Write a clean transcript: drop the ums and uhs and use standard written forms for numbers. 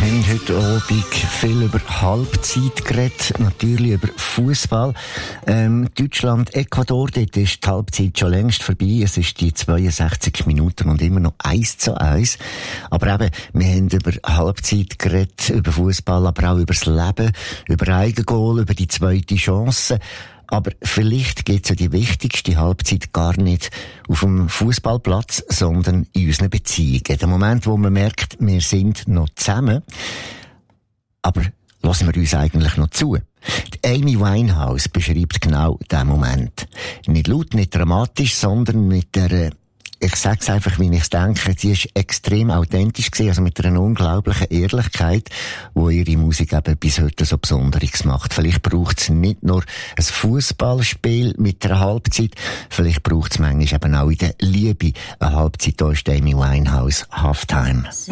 haben heute Abend viel über Halbzeit geredet, natürlich über Fußball. Deutschland, Ecuador, dort ist die Halbzeit schon längst vorbei. Es ist die 62 Minuten und immer noch 1:1. Aber eben, wir haben über Halbzeit geredet, über Fußball, aber auch über das Leben, über Eigengoal, über die zweite Chance. Aber vielleicht geht so die wichtigste Halbzeit gar nicht auf dem Fußballplatz, sondern in unseren Beziehungen. Der Moment, wo man merkt, wir sind noch zusammen, aber lassen wir uns eigentlich noch zu. Die Amy Winehouse beschreibt genau diesen Moment. Nicht laut, nicht dramatisch, sondern mit der, ich sag's einfach, wie ich es denke, sie ist extrem authentisch gewesen, also mit einer unglaublichen Ehrlichkeit, wo ihre Musik eben bis heute so Besonderes macht. Vielleicht braucht es nicht nur ein Fußballspiel mit einer Halbzeit, vielleicht braucht es manchmal eben auch in der Liebe eine Halbzeit. Da ist Amy Winehouse, Halftime.